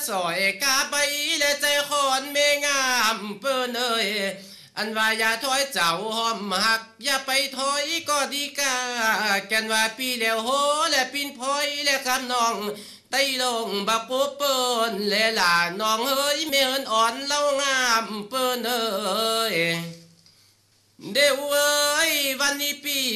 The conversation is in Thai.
สอยกาไปและใจคอนเมงามเปิ้นเอ้ยอันว่าอย่าถอยเจ้าหอมหักอย่าไปถอยก็ดีกาแกันว่าปีแล้วโหและปินพลอยและคำน้องไต้ลงบักโปเปิ้นและหลานน้องเอ้ยเมียนอ่อนเล่างามเปิ้นเอ้ยเดี๋ยวเอ้ยวันนี้ปี